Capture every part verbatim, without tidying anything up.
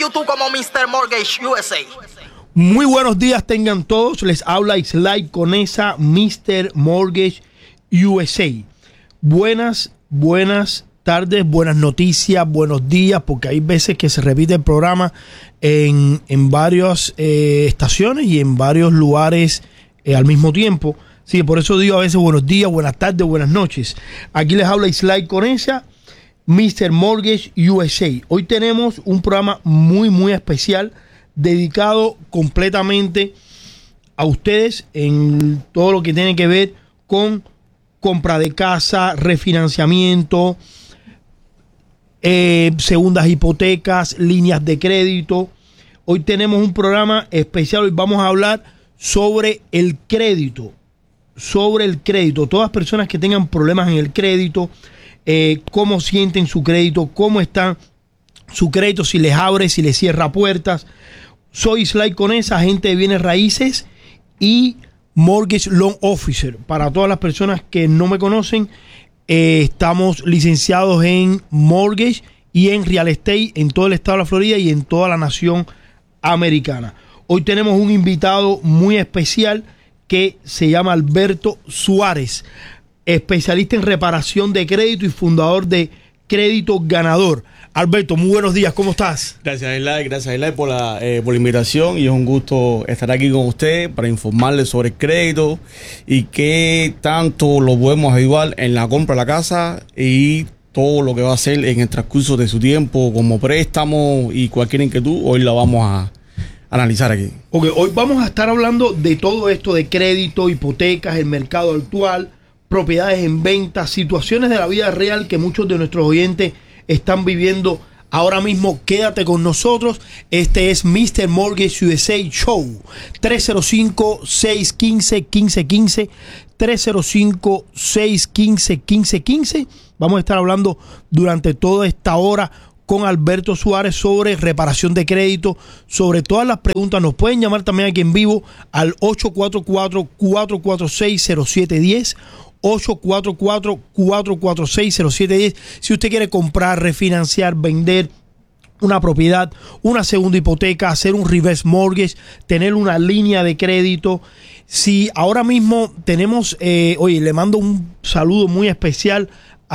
YouTube como mister Mortgage U S A. Muy buenos días tengan todos. Les habla Islay Conesa, mister Mortgage U S A. Buenas, buenas tardes, buenas noticias, buenos días, porque hay veces que se repite el programa en, en varias eh, estaciones y en varios lugares eh, al mismo tiempo. Sí, por eso digo a veces buenos días, buenas tardes, buenas noches. Aquí les habla Islay Conesa, mister Mortgage U S A. Hoy tenemos un programa muy, muy especial dedicado completamente a ustedes en todo lo que tiene que ver con compra de casa, refinanciamiento, eh, segundas hipotecas, líneas de crédito. Hoy tenemos un programa especial. Hoy vamos a hablar sobre el crédito, sobre el crédito. Todas las personas que tengan problemas en el crédito, eh, cómo sienten su crédito, cómo está su crédito, si les abre, si les cierra puertas. Soy Islay Conesa, agente de bienes raíces y Mortgage Loan Officer. Para todas las personas que no me conocen, eh, estamos licenciados en Mortgage y en Real Estate en todo el estado de la Florida y en toda la nación americana. Hoy tenemos un invitado muy especial que se llama Alberto Suárez, especialista en reparación de crédito y fundador de Crédito Ganador. Alberto, muy buenos días, ¿cómo estás? Gracias, Eli, gracias, Eli, por la, eh, por la invitación, y es un gusto estar aquí con usted para informarles sobre el crédito y qué tanto lo podemos ayudar en la compra de la casa y todo lo que va a hacer en el transcurso de su tiempo como préstamo y cualquier inquietud. Hoy la vamos a analizar aquí. Ok, hoy vamos a estar hablando de todo esto de crédito, hipotecas, el mercado actual, propiedades en venta, situaciones de la vida real que muchos de nuestros oyentes están viviendo ahora mismo. Quédate con nosotros. Este es mister Mortgage U S A Show. tres cero cinco, seis uno cinco, uno cinco uno cinco, tres cero cinco, seis uno cinco, uno cinco uno cinco. Vamos a estar hablando durante toda esta hora con Alberto Suárez sobre reparación de crédito, sobre todas las preguntas. Nos pueden llamar también aquí en vivo al ocho cuatro cuatro, cuatro cuatro seis, cero siete uno cero, ocho cuatro cuatro, cuatro cuatro seis, cero siete uno cero. Si usted quiere comprar, refinanciar, vender una propiedad, una segunda hipoteca, hacer un reverse mortgage, tener una línea de crédito. Si ahora mismo tenemos, eh, oye, le mando un saludo muy especial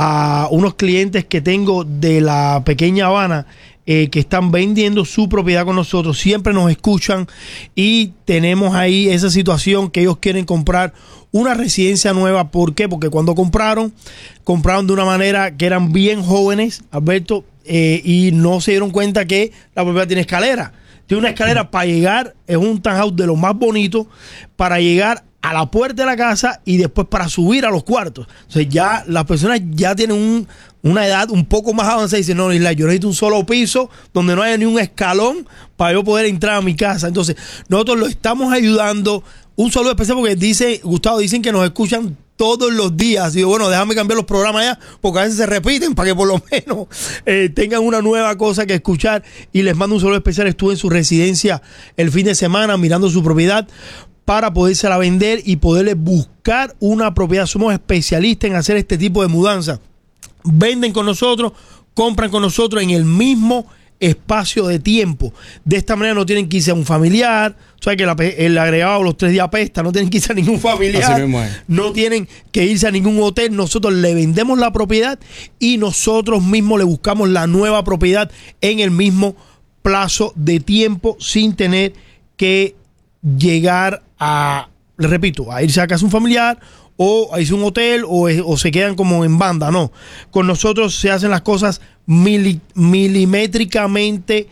a unos clientes que tengo de la pequeña Habana, eh, que están vendiendo su propiedad con nosotros. Siempre nos escuchan y tenemos ahí esa situación que ellos quieren comprar una residencia nueva. ¿Por qué? Porque cuando compraron, compraron de una manera que eran bien jóvenes, Alberto, eh, y no se dieron cuenta que la propiedad tiene escalera. Tiene una escalera para llegar, es un townhouse de los más bonitos, para llegar a la puerta de la casa y después para subir a los cuartos. Entonces ya las personas ya tienen un, una edad un poco más avanzada y dicen, no, Isla, yo necesito un solo piso donde no haya ni un escalón para yo poder entrar a mi casa. Entonces nosotros lo estamos ayudando. Un saludo especial porque dice, Gustavo, dicen que nos escuchan todos los días. Digo, bueno, déjame cambiar los programas ya, porque a veces se repiten para que por lo menos eh, tengan una nueva cosa que escuchar. Y les mando un saludo especial. Estuve en su residencia el fin de semana mirando su propiedad para podérsela vender y poderle buscar una propiedad. Somos especialistas en hacer este tipo de mudanza. Venden con nosotros, compran con nosotros en el mismo espacio de tiempo. De esta manera no tienen que irse a un familiar. O sea que la, el agregado los tres días apesta. No tienen que irse a ningún familiar. No tienen que irse a ningún hotel. Nosotros le vendemos la propiedad y nosotros mismos le buscamos la nueva propiedad en el mismo plazo de tiempo, sin tener que llegar a, les repito, a irse a casa un familiar o a irse a un hotel o, o se quedan como en banda. No, con nosotros se hacen las cosas mili, milimétricamente,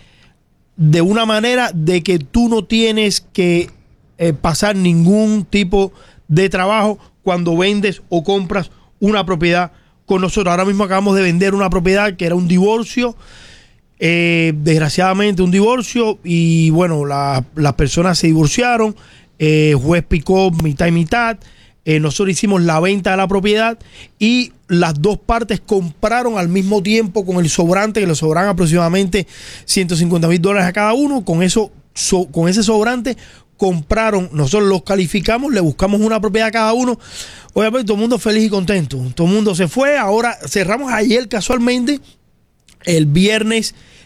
de una manera de que tú no tienes que eh, pasar ningún tipo de trabajo cuando vendes o compras una propiedad con nosotros. Ahora mismo acabamos de vender una propiedad que era un divorcio. Eh, desgraciadamente un divorcio, y bueno, la, las personas se divorciaron, eh, juez picó mitad y mitad, eh, nosotros hicimos la venta de la propiedad y las dos partes compraron al mismo tiempo con el sobrante, que le sobran aproximadamente ciento cincuenta mil dólares a cada uno. Con eso, so, con ese sobrante compraron, nosotros los calificamos, le buscamos una propiedad a cada uno. Obviamente todo el mundo feliz y contento, todo el mundo se fue. Ahora cerramos ayer casualmente, el viernes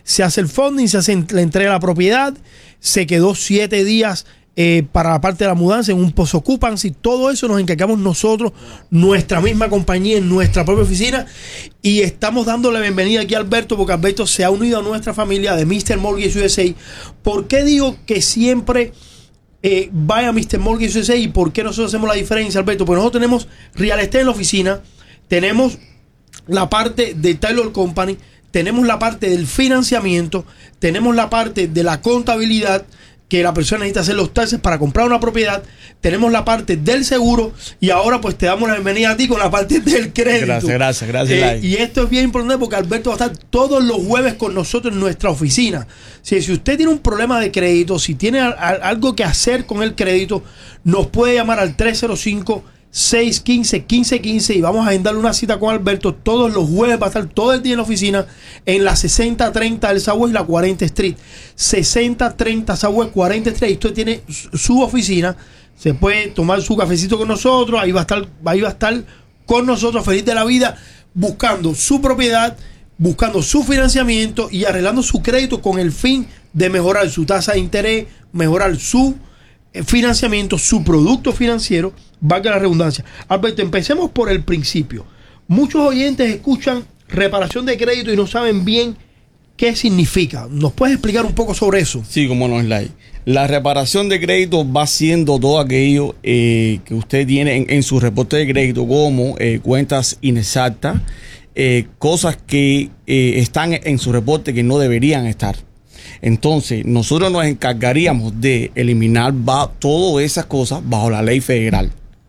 se hace el funding, se hace la entrega de la propiedad, se quedó siete días eh, para la parte de la mudanza en un post-occupancy. Todo eso nos encargamos nosotros, nuestra misma compañía, en nuestra propia oficina, y estamos dando la bienvenida aquí a Alberto, porque Alberto se ha unido a nuestra familia de míster Mortgage U S A. ¿Por qué digo que siempre eh, vaya a míster Mortgage U S A y por qué nosotros hacemos la diferencia, Alberto? Porque nosotros tenemos real estate en la oficina, tenemos la parte de Taylor Company, tenemos la parte del financiamiento, tenemos la parte de la contabilidad, que la persona necesita hacer los taxes para comprar una propiedad, tenemos la parte del seguro, y ahora pues te damos la bienvenida a ti con la parte del crédito. Gracias, gracias, gracias. Eh, y esto es bien importante porque Alberto va a estar todos los jueves con nosotros en nuestra oficina. Si, si usted tiene un problema de crédito, si tiene a, a, algo que hacer con el crédito, nos puede llamar al tres cero cinco, seis uno cinco, uno cinco uno cinco y vamos a agendarle una cita con Alberto. Todos los jueves va a estar todo el día en la oficina en la sesenta treinta del Southwest y la cuarenta Street. sesenta treinta Southwest, cuarenta Street. Usted tiene su oficina, se puede tomar su cafecito con nosotros, ahí va a estar, ahí va a estar con nosotros feliz de la vida, buscando su propiedad, buscando su financiamiento y arreglando su crédito con el fin de mejorar su tasa de interés, mejorar su financiamiento, su producto financiero, valga la redundancia. Alberto, empecemos por el principio. Muchos oyentes escuchan reparación de crédito y no saben bien qué significa. ¿Nos puedes explicar un poco sobre eso? Sí, como no, Slay. La reparación de crédito va siendo todo aquello eh, que usted tiene en, en su reporte de crédito, como eh, cuentas inexactas, eh, cosas que eh, están en su reporte que no deberían estar. Entonces, nosotros nos encargaríamos de eliminar va, todas esas cosas bajo la ley federal.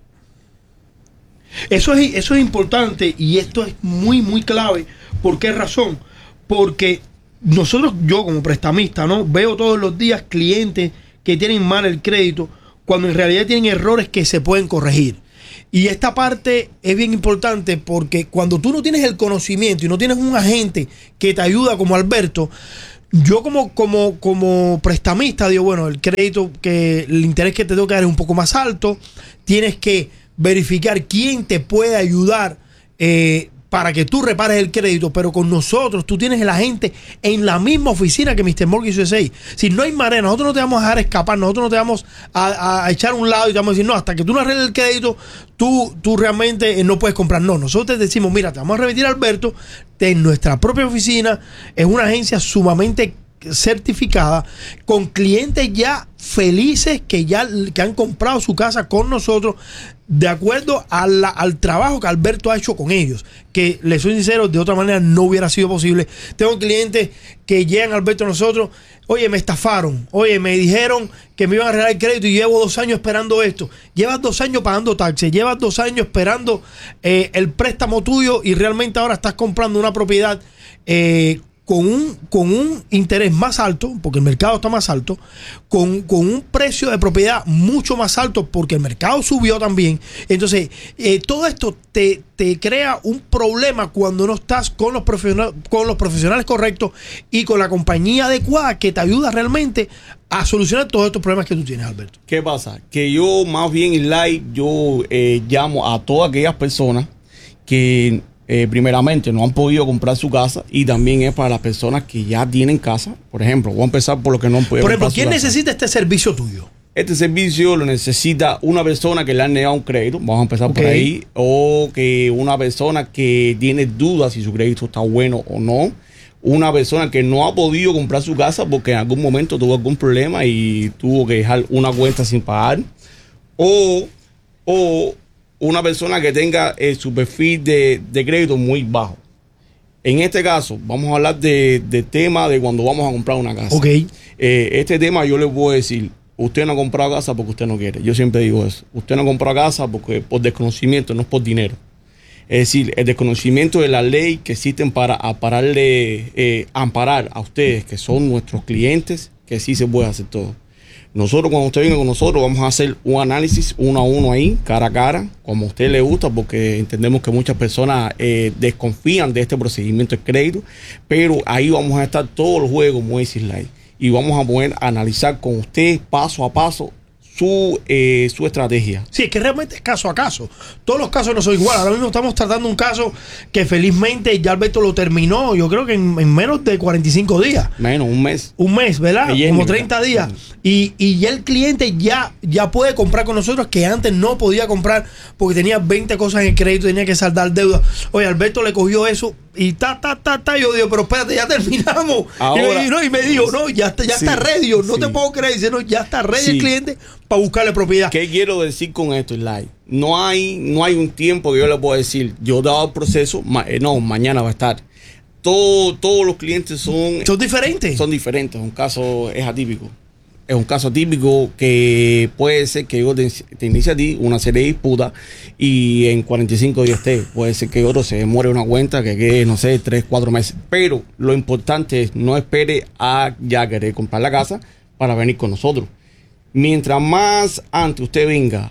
Eso es, eso es importante y esto es muy, muy clave. ¿Por qué razón? Porque nosotros, yo como prestamista, ¿no? Veo todos los días clientes que tienen mal el crédito cuando en realidad tienen errores que se pueden corregir. Y esta parte es bien importante porque cuando tú no tienes el conocimiento y no tienes un agente que te ayuda como Alberto, yo como, como, como prestamista digo, bueno, el crédito, que el interés que te tengo que dar es un poco más alto, tienes que verificar quién te puede ayudar eh, para que tú repares el crédito, pero con nosotros tú tienes el agente en la misma oficina que míster Mortgage U S A. Si no hay manera, nosotros no te vamos a dejar escapar, nosotros no te vamos a, a echar a un lado y te vamos a decir, no, hasta que tú no arregles el crédito, tú, tú realmente eh, no puedes comprar. No, nosotros te decimos, mira, te vamos a remitir a Alberto de nuestra propia oficina. Es una agencia sumamente certificada, con clientes ya felices que ya que han comprado su casa con nosotros de acuerdo a la, al trabajo que Alberto ha hecho con ellos, que les soy sincero, de otra manera no hubiera sido posible. Tengo clientes que llegan a Alberto a nosotros, oye, me estafaron, oye, me dijeron que me iban a arreglar el crédito y llevo dos años esperando esto. Llevas dos años pagando taxes, llevas dos años esperando eh, el préstamo tuyo y realmente ahora estás comprando una propiedad eh, con un, con un interés más alto, porque el mercado está más alto, con, con un precio de propiedad mucho más alto, porque el mercado subió también. Entonces, eh, todo esto te, te crea un problema cuando no estás con los, profesionales, con los profesionales correctos y con la compañía adecuada que te ayuda realmente a solucionar todos estos problemas que tú tienes, Alberto. ¿Qué pasa? Que yo, más bien en live, yo eh, llamo a todas aquellas personas que Eh, primeramente no han podido comprar su casa, y también es para las personas que ya tienen casa. Por ejemplo, voy a empezar por lo que no han podido Por ejemplo, comprar ¿quién su casa. necesita este servicio tuyo? Este servicio lo necesita una persona que le han negado un crédito, vamos a empezar Okay. por ahí, o que una persona que tiene dudas si su crédito está bueno o no, una persona que no ha podido comprar su casa porque en algún momento tuvo algún problema y tuvo que dejar una cuenta sin pagar, o, o una persona que tenga eh, su perfil de, de crédito muy bajo. En este caso, vamos a hablar de, de tema de cuando vamos a comprar una casa. Ok. Eh, este tema yo le puedo decir, usted no ha comprado casa porque usted no quiere. Yo siempre digo eso. Usted no ha comprado casa porque por desconocimiento, no es por dinero. Es decir, el desconocimiento de la ley que existen para ampararle, eh, amparar a ustedes, que son nuestros clientes, que sí se puede hacer todo. Nosotros, cuando usted viene con nosotros, vamos a hacer un análisis uno a uno ahí, cara a cara, como a usted le gusta, porque entendemos que muchas personas eh, desconfían de este procedimiento de crédito, pero ahí vamos a estar todos los juegos, como dice Slay, y vamos a poder analizar con usted paso a paso su, eh, su estrategia. Sí, es que realmente es caso a caso. Todos los casos no son iguales. Ahora mismo estamos tratando un caso que felizmente ya Alberto lo terminó, yo creo que en, en menos de cuarenta y cinco días. Menos, un mes. Un mes, ¿verdad? Ayer, Como ¿verdad? treinta días. Y, y ya el cliente ya, ya puede comprar con nosotros, que antes no podía comprar porque tenía veinte cosas en el crédito, tenía que saldar deuda. Oye, Alberto le cogió eso y ta, ta, ta, ta. Yo digo, pero espérate, ya terminamos. Ahora, y, me, no, y me dijo, no, ya está, ya sí, está ready. Yo, no sí. te puedo creer. Dice, no, ya está ready Sí. el cliente para buscarle propiedad. ¿Qué quiero decir con esto, Eli? No hay, no hay un tiempo que yo le pueda decir, yo he dado el proceso, ma eh, no, mañana va a estar. Todo, todos los clientes son, Son diferentes. son diferentes. Un caso es atípico. Es un caso típico que puede ser que yo te, te inicie a ti una serie de disputas y en cuarenta y cinco días esté. Puede ser que otro se demore una cuenta que quede, no sé, tres, cuatro meses. Pero lo importante es no espere a ya querer comprar la casa para venir con nosotros. Mientras más antes usted venga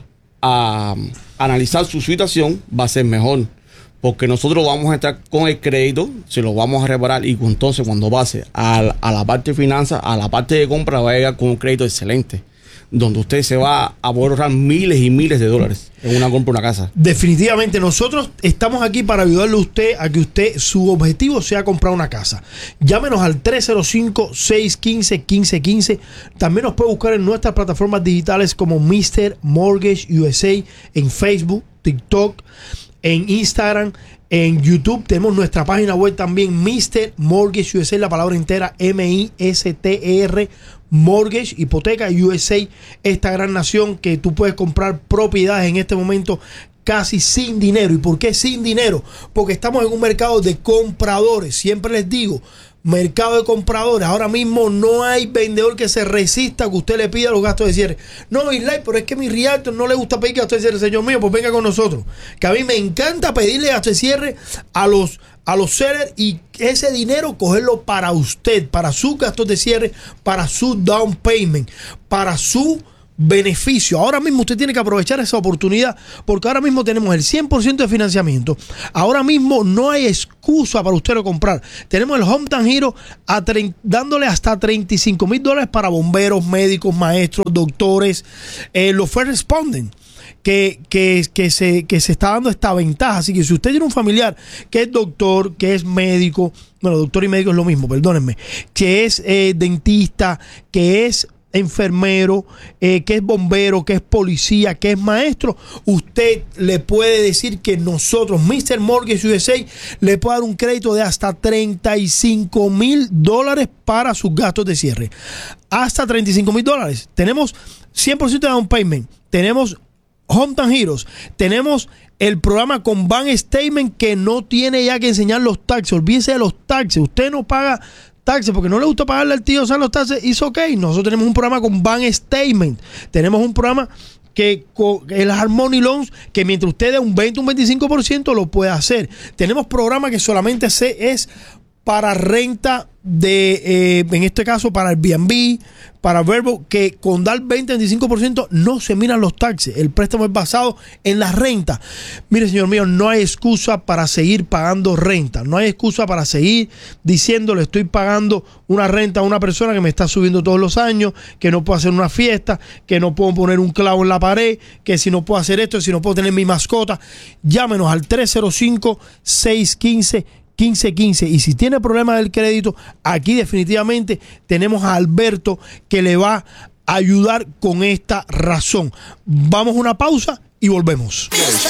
a analizar su situación, va a ser mejor. Porque nosotros vamos a estar con el crédito, se lo vamos a reparar y entonces cuando pase a, a la parte de finanzas, a la parte de compra, va a llegar con un crédito excelente, donde usted se va a poder ahorrar miles y miles de dólares en una compra de una casa. Definitivamente, nosotros estamos aquí para ayudarle a usted a que usted, su objetivo sea comprar una casa. Llámenos al tres cero cinco, seis uno cinco, uno cinco uno cinco. También nos puede buscar en nuestras plataformas digitales como mister Mortgage U S A en Facebook, TikTok, en Instagram, en YouTube. Tenemos nuestra página web también, mister Mortgage U S A, la palabra entera, M I S T E R, Mortgage, hipoteca U S A, esta gran nación que tú puedes comprar propiedades en este momento casi sin dinero. ¿Y por qué sin dinero? Porque estamos en un mercado de compradores. Siempre les digo, mercado de compradores. Ahora mismo no hay vendedor que se resista a que usted le pida los gastos de cierre. No, Islay, pero es que mi realtor no le gusta pedir gastos de cierre. Señor mío, pues venga con nosotros. Que a mí me encanta pedirle gastos de cierre a los, a los sellers y ese dinero cogerlo para usted, para sus gastos de cierre, para su down payment, para su beneficio. Ahora mismo usted tiene que aprovechar esa oportunidad porque ahora mismo tenemos el cien por ciento de financiamiento. Ahora mismo no hay excusa para usted no comprar. Tenemos el Hometown Hero a dándole hasta treinta y cinco mil dólares para bomberos, médicos, maestros, doctores, eh, los first responders. Que, que, que, se, que se está dando esta ventaja. Así que si usted tiene un familiar que es doctor, que es médico, bueno, doctor y médico es lo mismo, perdónenme, que es eh, dentista, que es enfermero, eh, que es bombero, que es policía, que es maestro, usted le puede decir que nosotros, mister Mortgage U S A, le puede dar un crédito de hasta treinta y cinco mil dólares para sus gastos de cierre. Hasta treinta y cinco mil dólares. Tenemos cien por ciento de down payment. Tenemos Hometown Heroes. Tenemos el programa con Bank Statement que no tiene ya que enseñar los taxes. Olvídese de los taxes. Usted no paga taxes porque no le gusta pagarle al tío San los taxes. It's okay. Nosotros tenemos un programa con Bank Statement. Tenemos un programa que el Harmony Loans, que mientras usted dé un veinte, un veinticinco por ciento lo puede hacer. Tenemos programas que solamente se es para renta de, eh, en este caso para Airbnb, para Verbo, que con dar veinte, veinticinco por ciento no se miran los taxes. El préstamo es basado en la renta. Mire, señor mío, no hay excusa para seguir pagando renta. No hay excusa para seguir diciéndole estoy pagando una renta a una persona que me está subiendo todos los años, que no puedo hacer una fiesta, que no puedo poner un clavo en la pared, que si no puedo hacer esto, si no puedo tener mi mascota. Llámenos al tres cero cinco, seis uno cinco, quince quince. Y si tiene problemas del crédito, aquí definitivamente tenemos a Alberto que le va a ayudar con esta razón. Vamos a una pausa y volvemos.